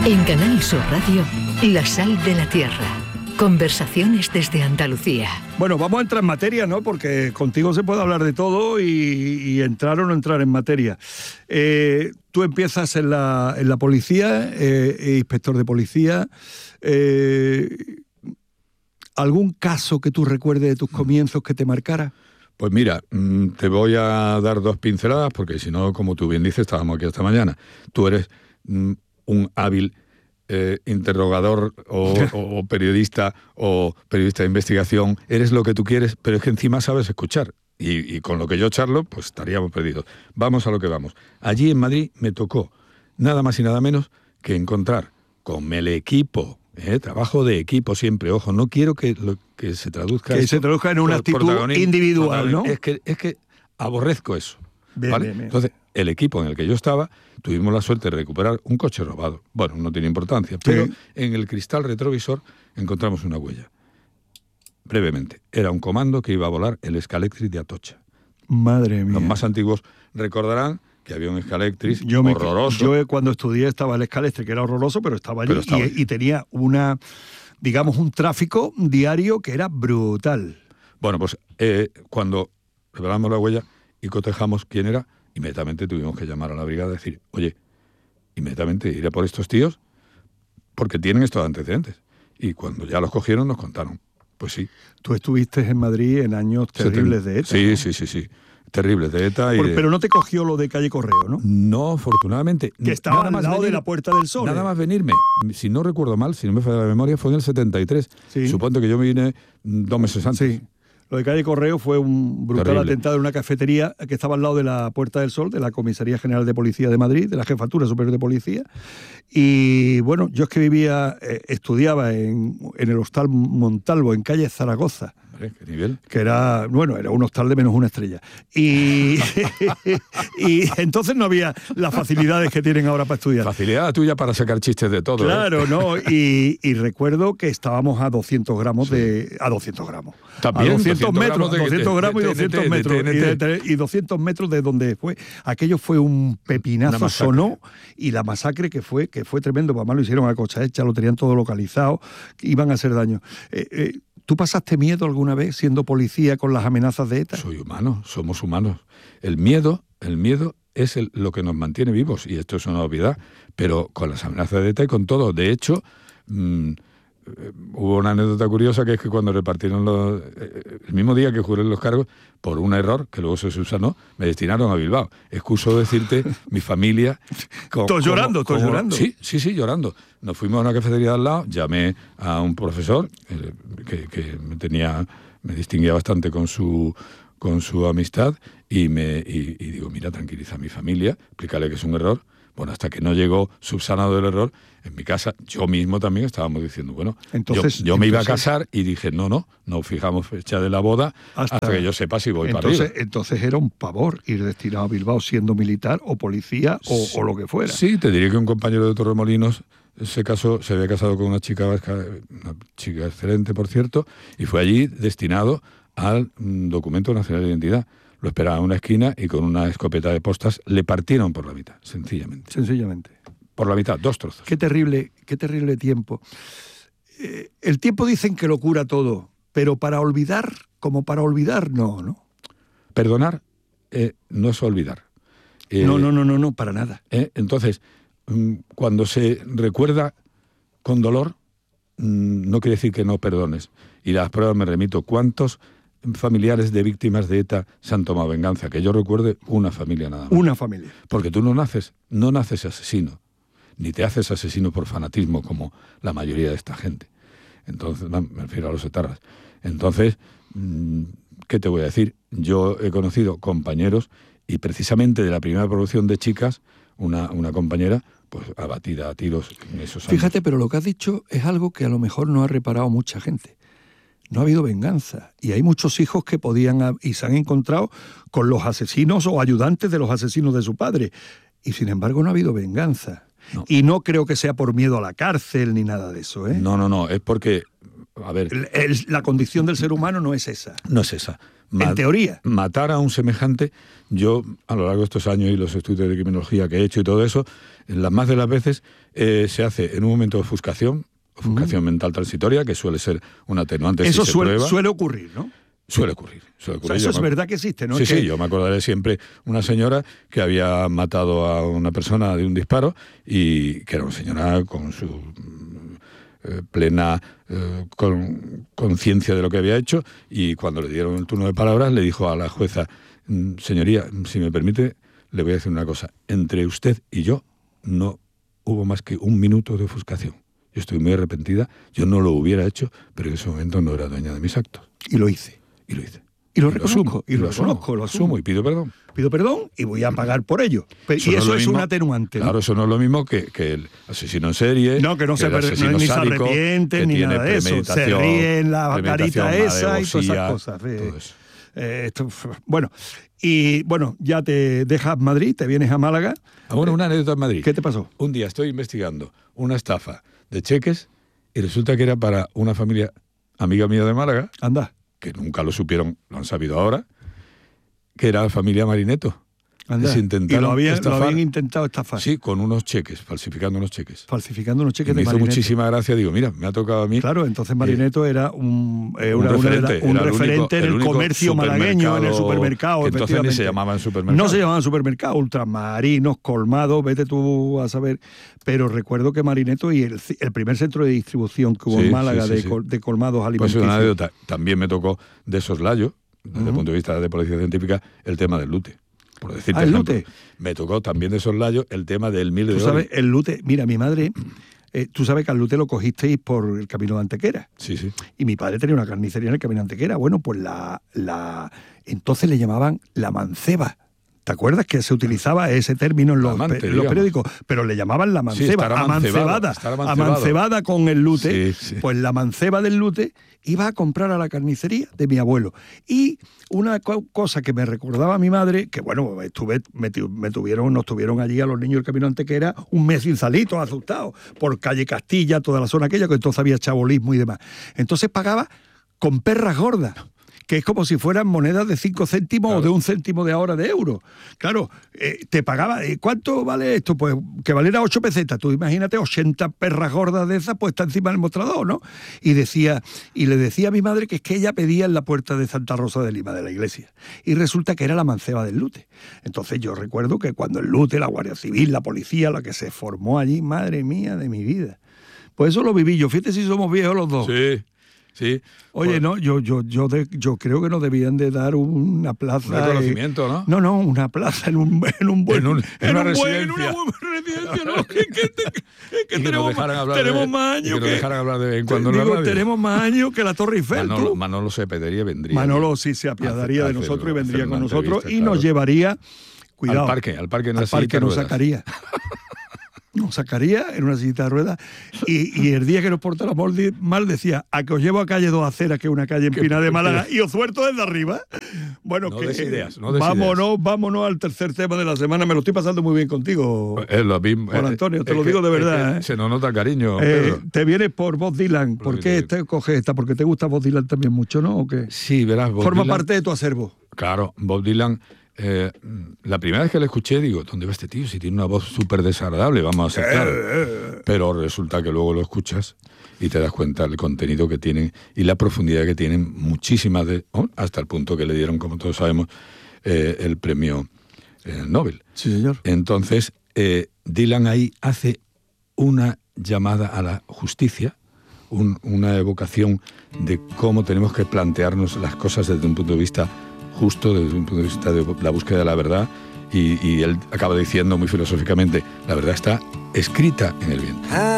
En Canal Sur Radio, La Sal de la Tierra. Conversaciones desde Andalucía. Bueno, vamos a entrar en materia, ¿no? Porque contigo se puede hablar de todo y entrar o no entrar en materia. Tú empiezas en la policía, inspector de policía. ¿Algún caso que tú recuerdes de tus comienzos que te marcara? Pues mira, te voy a dar 2 pinceladas, porque si no, como tú bien dices, estábamos aquí hasta mañana. Tú eres un hábil interrogador o periodista de investigación, eres lo que tú quieres, pero es que encima sabes escuchar. Y con lo que yo charlo, pues estaríamos perdidos. Vamos a lo que vamos. Allí en Madrid me tocó nada más y nada menos que encontrar con el equipo, trabajo de equipo siempre, ojo, no quiero que se traduzca... Que se traduzca en una actitud individual, ¿no? Es que aborrezco eso. Bien, ¿vale? bien. Entonces, el equipo en el que yo estaba, tuvimos la suerte de recuperar un coche robado. Bueno, no tiene importancia, pero en el cristal retrovisor encontramos una huella. Brevemente, era un comando que iba a volar el Scalextric de Atocha. Madre mía. Los más antiguos recordarán que había un Scalextric horroroso. Yo cuando estudié estaba el Scalextric, que era horroroso, pero estaba allí y tenía un tráfico diario que era brutal. Bueno, pues cuando revelamos la huella y cotejamos quién era, inmediatamente tuvimos que llamar a la brigada y decir, oye, inmediatamente iré por estos tíos porque tienen estos antecedentes. Y cuando ya los cogieron nos contaron. Pues sí. Tú estuviste en Madrid en años terribles de ETA. Sí, ¿no? sí. Terribles de ETA. Pero no te cogió lo de Calle Correo, ¿no? No, afortunadamente. Que estaba al lado de la Puerta del Sol. Nada más venirme. Si no recuerdo mal, si no me falla la memoria, fue en el 73. Sí. Supongo que yo me vine 2 meses antes. Sí. Lo de Calle Correo fue un brutal Terrible atentado en una cafetería que estaba al lado de la Puerta del Sol, de la Comisaría General de Policía de Madrid, de la Jefatura Superior de Policía. Y bueno, yo es que estudiaba en el Hostal Montalvo, en calle Zaragoza. ¿Qué nivel? Que era un hostal de -1 estrella. Y entonces no había las facilidades que tienen ahora para estudiar. Facilidad tuya para sacar chistes de todo. Claro, ¿no? Y recuerdo que estábamos a 200 gramos a 200 gramos. También, a 200 metros, 200 gramos y 200 metros. Y 200 metros de donde fue. Aquello fue un pepinazo, sonó, y la masacre que fue tremendo. Mamá lo hicieron a cocha hecha, lo tenían todo localizado, iban a hacer daño. ¿Tú pasaste miedo alguna vez siendo policía con las amenazas de ETA? Soy humano, somos humanos. El miedo es lo que nos mantiene vivos, y esto es una obviedad, pero con las amenazas de ETA y con todo. De hecho, hubo una anécdota curiosa, que es que cuando repartieron el mismo día que juré los cargos, por un error que luego se subsanó, me destinaron a Bilbao. Excuso decirte, mi familia... ¿Estás llorando? Sí, llorando. Nos fuimos a una cafetería de al lado, llamé a un profesor que me distinguía bastante con su amistad, y digo, mira, tranquiliza a mi familia, explícale que es un error. Bueno, hasta que no llegó subsanado el error, en mi casa, yo mismo también estábamos diciendo, bueno, yo me iba a casar y dije, no fijamos fecha de la boda hasta que yo sepa si voy para arriba. Entonces era un pavor ir destinado a Bilbao siendo militar o policía o lo que fuera. Sí, te diré que un compañero de Torremolinos se había casado con una chica vasca, una chica excelente, por cierto, y fue allí destinado al documento nacional de identidad. Lo esperaba en una esquina y con una escopeta de postas le partieron por la mitad, sencillamente. Por la mitad, 2 trozos. Qué terrible tiempo. El tiempo dicen que lo cura todo, pero para olvidar, no. Perdonar no es olvidar. No, para nada. Entonces, cuando se recuerda con dolor, no quiere decir que no perdones. Y las pruebas me remito. ¿Cuántos familiares de víctimas de ETA se han tomado venganza? Que yo recuerde una familia nada más. Una familia. Porque tú no naces asesino, ni te haces asesino por fanatismo como la mayoría de esta gente. Entonces, me refiero a los etarras. Entonces, ¿qué te voy a decir? Yo he conocido compañeros, y precisamente de la primera producción de chicas, una compañera, pues abatida a tiros en esos años. Fíjate, pero lo que has dicho es algo que a lo mejor no ha reparado mucha gente. No ha habido venganza, y hay muchos hijos que y se han encontrado con los asesinos o ayudantes de los asesinos de su padre, y sin embargo no ha habido venganza. No. Y no creo que sea por miedo a la cárcel ni nada de eso, ¿eh? No, es porque a ver... La condición del ser humano no es esa. No es esa. En teoría. Matar a un semejante, yo a lo largo de estos años y los estudios de criminología que he hecho y todo eso, las más de las veces se hace en un momento de ofuscación mental transitoria, que suele ser un atenuante. Eso si se prueba. Suele ocurrir, ¿no? Suele ocurrir. O sea, eso es verdad que existe, ¿no? Sí, yo me acordaré siempre una señora que había matado a una persona de un disparo y que era una señora con su plena conciencia de lo que había hecho, y cuando le dieron el turno de palabras le dijo a la jueza: señoría, si me permite, le voy a decir una cosa. Entre usted y yo no hubo más que 1 minuto de ofuscación. Yo estoy muy arrepentida, yo no lo hubiera hecho, pero en ese momento no era dueña de mis actos. Y lo hice. Y lo reconozco, lo asumo y pido perdón. Pido perdón y voy a pagar por ello. Y eso es un atenuante, ¿no? Claro, eso no es lo mismo que el asesino en serie. No, que no se ni se arrepiente ni nada de eso. Se ríe en la carita esa y todas esas cosas. Bueno, y bueno, ya te dejas Madrid, te vienes a Málaga. Bueno, una anécdota en Madrid. ¿Qué te pasó? Un día estoy investigando una estafa de cheques y resulta que era para una familia amiga mía de Málaga. Anda. Que nunca lo supieron, lo han sabido ahora, que era la familia Marineto. Anda. Y lo habían intentado estafar. Sí, con unos cheques, falsificando unos cheques. Falsificando unos cheques y me de hizo Marineto. Muchísima gracia, digo, mira, me ha tocado a mí. Claro, entonces Marineto era un referente en el comercio malagueño, en el supermercado. Que entonces ni se llamaban supermercados. No se llamaban supermercados, ultramarinos, colmados, vete tú a saber. Pero recuerdo que Marineto y el primer centro de distribución que hubo en Málaga de colmados alimenticios. Pues una anécdota. También me tocó de soslayo, desde el punto de vista de policía científica, el tema del lute. Por decirte el lute. Me tocó también de soslayo el tema del mil de oro. Tú sabes, el lute, mira, mi madre, tú sabes que al lute lo cogisteis por el camino de Antequera. Sí. Y mi padre tenía una carnicería en el camino de Antequera. Bueno, pues entonces le llamaban la manceba. ¿Te acuerdas que se utilizaba ese término en los periódicos? Pero le llamaban la manceba, amancebada con el lute. Sí. Pues la manceba del lute iba a comprar a la carnicería de mi abuelo. Y una cosa que me recordaba a mi madre, que bueno, nos tuvieron allí a los niños del Camino Antequera un mes sin salir, todos asustados, por calle Castilla, toda la zona aquella, que entonces había chabolismo y demás. Entonces pagaba con perras gordas, que es como si fueran monedas de 5 céntimos o de 1 céntimo de ahora de euro. Claro, te pagaba, ¿cuánto vale esto? Pues que valiera 8 pesetas. Tú imagínate 80 perras gordas de esas puestas encima del mostrador, ¿no? Y le decía a mi madre que es que ella pedía en la puerta de Santa Rosa de Lima, de la iglesia. Y resulta que era la manceba del lute. Entonces yo recuerdo que cuando el lute, la Guardia Civil, la policía, la que se formó allí, madre mía de mi vida. Pues eso lo viví yo. Fíjate si somos viejos los dos. Sí. Oye, no, yo creo que nos debían de dar una plaza. Un reconocimiento, ¿no? No, una plaza en una residencia. ¿no? que tenemos más años. Que nos dejaran hablar de vez en cuando en la radio. Tenemos más años que la Torre Eiffel. Manolo se vendría. Manolo sí se apiadaría de nosotros y vendría con nosotros y nos llevaría, cuidado, al parque nos sacaría. Nos sacaría en una sillita de ruedas y el día que nos portáramos mal decía: a que os llevo a calle 2 Aceras, que es una calle en Pina de Málaga, y os suelto desde arriba. Bueno, no que des ideas, vámonos al tercer tema de la semana. Me lo estoy pasando muy bien contigo, lo mismo, Juan Antonio, te lo digo de verdad. Se nos nota cariño. Te vienes por Bob Dylan. ¿Por qué te coges esta? ¿Porque te gusta Bob Dylan también mucho, no? ¿O qué? Sí, verás, Bob Forma Dylan, parte de tu acervo. Claro, Bob Dylan. La primera vez que le escuché, digo, ¿dónde va este tío? Si tiene una voz súper desagradable, vamos a aceptar. Pero resulta que luego lo escuchas y te das cuenta del contenido que tienen y la profundidad que tienen muchísimas hasta el punto que le dieron, como todos sabemos, el premio Nobel. Sí, señor. Entonces, Dylan ahí hace una llamada a la justicia, una evocación de cómo tenemos que plantearnos las cosas desde un punto de vista justo, desde un punto de vista de la búsqueda de la verdad, y él acaba diciendo muy filosóficamente: la verdad está escrita en el viento.